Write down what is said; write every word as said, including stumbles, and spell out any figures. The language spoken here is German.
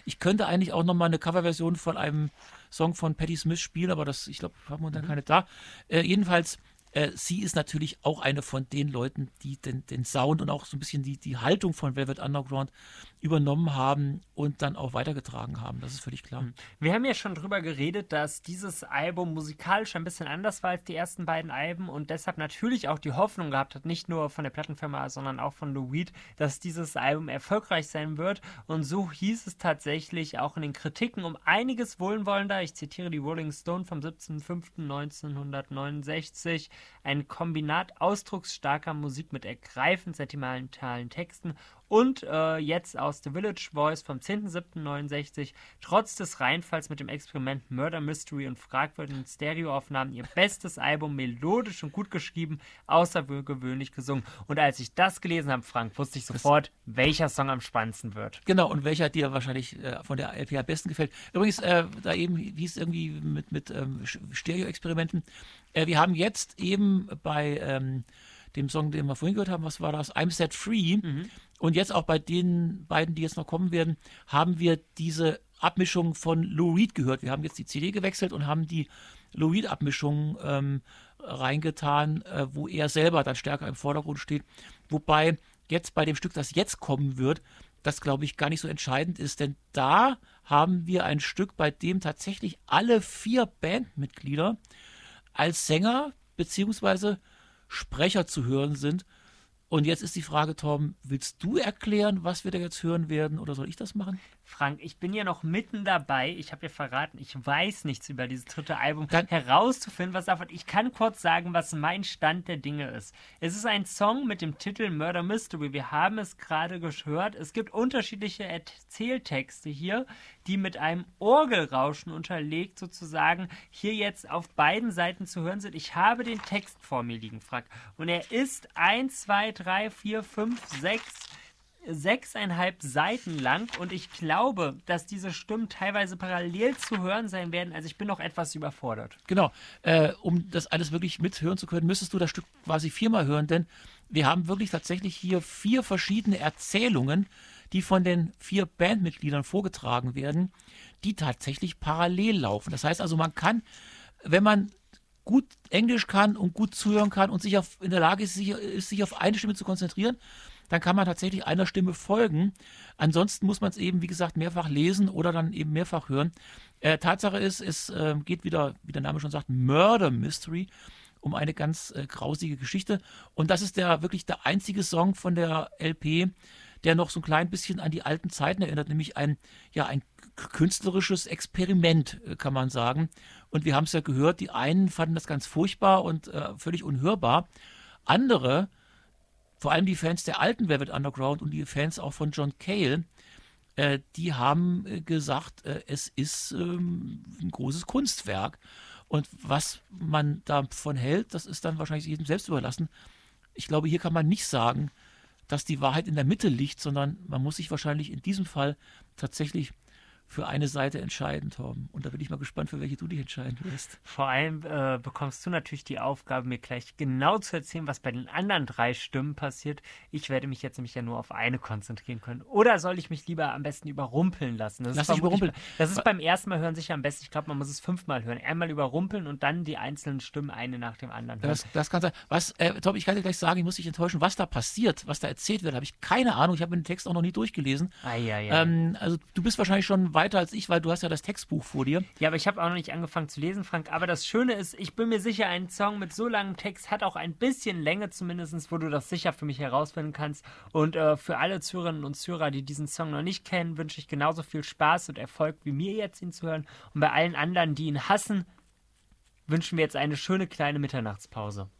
Ich könnte eigentlich auch nochmal eine Coverversion von einem Song von Patti Smith spielen, aber das, ich glaube, haben wir dann keine da. Äh, jedenfalls, äh, sie ist natürlich auch eine von den Leuten, die den, den Sound und auch so ein bisschen die, die Haltung von Velvet Underground übernommen haben und dann auch weitergetragen haben. Das ist völlig klar. Wir haben ja schon drüber geredet, dass dieses Album musikalisch ein bisschen anders war als die ersten beiden Alben und deshalb natürlich auch die Hoffnung gehabt hat, nicht nur von der Plattenfirma, sondern auch von Lou Reed, dass dieses Album erfolgreich sein wird. Und so hieß es tatsächlich auch in den Kritiken um einiges wohlwollender. Ich zitiere die Rolling Stone vom siebzehnten fünften neunzehnhundertneunundsechzig. Ein Kombinat ausdrucksstarker Musik mit ergreifend sentimentalen Texten. Und äh, jetzt aus The Village Voice vom zehnten siebten neunundsechzig. Trotz des Reinfalls mit dem Experiment Murder Mystery und fragwürdigen Stereoaufnahmen ihr bestes Album, melodisch und gut geschrieben, außergewöhnlich gesungen. Und als ich das gelesen habe, Frank, wusste ich sofort, das welcher Song am spannendsten wird. Genau, und welcher dir wahrscheinlich äh, von der L P am besten gefällt. Übrigens, äh, da eben hieß es irgendwie mit, mit ähm, Stereo-Experimenten. Äh, wir haben jetzt eben bei ähm, dem Song, den wir vorhin gehört haben, was war das? I'm Set Free. Mhm. Und jetzt auch bei den beiden, die jetzt noch kommen werden, haben wir diese Abmischung von Lou Reed gehört. Wir haben jetzt die C D gewechselt und haben die Lou Reed-Abmischung ähm, reingetan, äh, wo er selber dann stärker im Vordergrund steht. Wobei jetzt bei dem Stück, das jetzt kommen wird, das, glaube ich, gar nicht so entscheidend ist, denn da haben wir ein Stück, bei dem tatsächlich alle vier Bandmitglieder als Sänger beziehungsweise Sprecher zu hören sind. Und jetzt ist die Frage, Torben, willst du erklären, was wir da jetzt hören werden, oder soll ich das machen? Frank, ich bin ja noch mitten dabei. Ich habe ja verraten, ich weiß nichts über dieses dritte Album. Dann herauszufinden, was davon. Ich kann kurz sagen, was mein Stand der Dinge ist. Es ist ein Song mit dem Titel Murder Mystery. Wir haben es gerade gehört. Es gibt unterschiedliche Erzähltexte hier, die mit einem Orgelrauschen unterlegt sozusagen hier jetzt auf beiden Seiten zu hören sind. Ich habe den Text vor mir liegen, Frank. Und er ist eins, zwei, drei, vier, fünf, sechs... sechseinhalb Seiten lang und ich glaube, dass diese Stimmen teilweise parallel zu hören sein werden. Also ich bin noch etwas überfordert. Genau. Äh, um das alles wirklich mithören zu können, müsstest du das Stück quasi viermal hören, denn wir haben wirklich tatsächlich hier vier verschiedene Erzählungen, die von den vier Bandmitgliedern vorgetragen werden, die tatsächlich parallel laufen. Das heißt also, man kann, wenn man gut Englisch kann und gut zuhören kann und sich auf, in der Lage ist, sich, ist, sich auf eine Stimme zu konzentrieren, dann kann man tatsächlich einer Stimme folgen. Ansonsten muss man es eben, wie gesagt, mehrfach lesen oder dann eben mehrfach hören. Äh, Tatsache ist, es äh, geht wieder, wie der Name schon sagt, Murder Mystery, um eine ganz äh, grausige Geschichte. Und das ist der wirklich der einzige Song von der L P, der noch so ein klein bisschen an die alten Zeiten erinnert, nämlich ein, ja, ein künstlerisches Experiment, äh, kann man sagen. Und wir haben es ja gehört, die einen fanden das ganz furchtbar und äh, völlig unhörbar. Andere, vor allem die Fans der alten Velvet Underground und die Fans auch von John Cale, äh, die haben äh, gesagt, äh, es ist ähm, ein großes Kunstwerk. Und was man davon hält, das ist dann wahrscheinlich jedem selbst überlassen. Ich glaube, hier kann man nicht sagen, dass die Wahrheit in der Mitte liegt, sondern man muss sich wahrscheinlich in diesem Fall tatsächlich für eine Seite entscheiden, Torben. Und da bin ich mal gespannt, für welche du dich entscheiden wirst. Vor allem äh, bekommst du natürlich die Aufgabe, mir gleich genau zu erzählen, was bei den anderen drei Stimmen passiert. Ich werde mich jetzt nämlich ja nur auf eine konzentrieren können. Oder soll ich mich lieber am besten überrumpeln lassen? Das Lass ist dich überrumpeln. Das ist beim ersten Mal hören sicher am besten. Ich glaube, man muss es fünfmal hören. Einmal überrumpeln und dann die einzelnen Stimmen eine nach dem anderen hören. Das, das kann sein. Was, äh, Torben, ich kann dir gleich sagen, ich muss dich enttäuschen, was da passiert, was da erzählt wird, habe ich keine Ahnung. Ich habe den Text auch noch nie durchgelesen. Ah, ja, ja. Ähm, also du bist wahrscheinlich schon weiter als ich, weil du hast ja das Textbuch vor dir. Ja, aber ich habe auch noch nicht angefangen zu lesen, Frank. Aber das Schöne ist, ich bin mir sicher, ein Song mit so langem Text hat auch ein bisschen Länge zumindest, wo du das sicher für mich herausfinden kannst. Und äh, für alle Zuhörerinnen und Zuhörer, die diesen Song noch nicht kennen, wünsche ich genauso viel Spaß und Erfolg wie mir jetzt, ihn zu hören. Und bei allen anderen, die ihn hassen, wünschen wir jetzt eine schöne kleine Mitternachtspause.